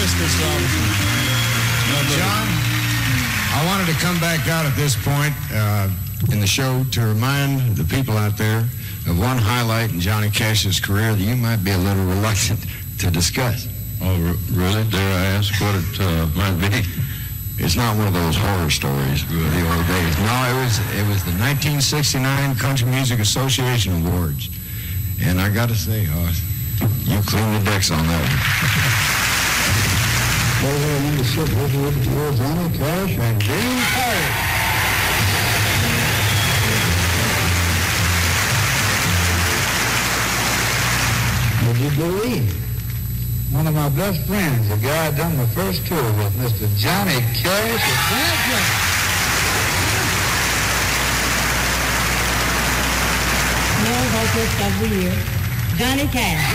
listening, John, I wanted to come back out at this point in the show to remind the people out there of one highlight in Johnny Cash's career that you might be a little reluctant to discuss. Oh, really? Dare I ask what it might be? It's not one of those horror stories of the old days. No, it was the 1969 Country Music Association Awards. And I got to say, you cleaned the decks on that one. Well, we're going to sit with Johnny Cash and Jane Carter. Would you believe? One of my best friends, the guy I done the first tour with, Mr. Johnny Cash, is Franklin. More vocalist of the year, Johnny Cash.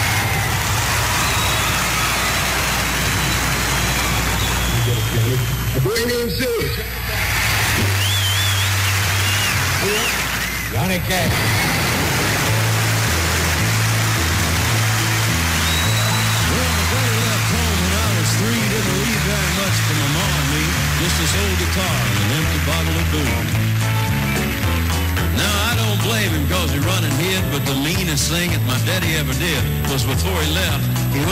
A boy named Sue. Johnny Cash. Three didn't leave very much for my mom and me, just this old guitar and an empty bottle of booze. Now, I don't blame him because he run and hid, but the meanest thing that my daddy ever did was before he left, he